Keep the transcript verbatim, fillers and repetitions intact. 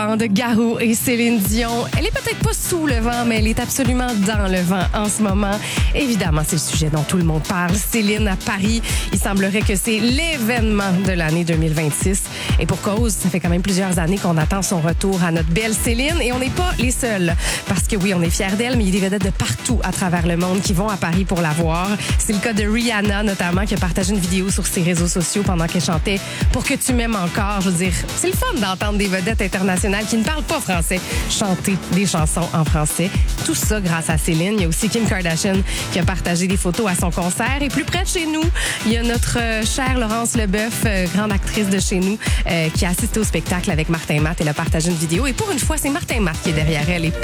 De Garou et Céline Dion. Elle est peut-être pas sous le vent, mais elle est absolument dans le vent en ce moment. Évidemment, c'est le sujet dont tout le monde parle. Céline à Paris, il semblerait que c'est l'événement de l'année deux mille vingt-six. Et pour cause, ça fait quand même plusieurs années qu'on attend son retour à notre belle Céline. Et on n'est pas les seuls. Parce que oui, on est fiers d'elle, mais il y a des vedettes de partout à travers le monde qui vont à Paris pour la voir. C'est le cas de Rihanna, notamment, qui a partagé une vidéo sur ses réseaux sociaux pendant qu'elle chantait « Pour que tu m'aimes encore ». Je veux dire, c'est le fun d'entendre des vedettes internationales qui ne parlent pas français chanter des chansons en français. Tout ça grâce à Céline. Il y a aussi Kim Kardashian qui a partagé des photos à son concert. Et plus près de chez nous, il y a notre euh, chère Laurence Leboeuf, euh, grande actrice de chez nous, euh, qui a assisté au spectacle avec Martin Matt. Elle a partagé une vidéo. Et pour une fois, c'est Martin Matt qui est derrière elle et